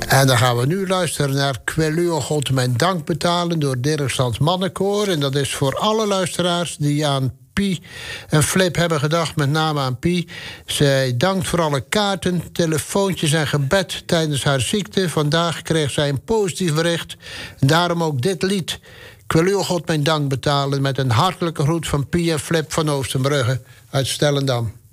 En dan gaan we nu luisteren naar Ik wil u, o God, mijn dank betalen door Dirk Stans Mannenkoor. En dat is voor alle luisteraars die aan Pie en Flip hebben gedacht, met name aan Pie. Zij dankt voor alle kaarten, telefoontjes en gebed tijdens haar ziekte. Vandaag kreeg zij een positief bericht. En daarom ook dit lied. Ik wil u, o God, mijn dank betalen met een hartelijke groet van Pie en Flip van Oostenbrugge uit Stellendam.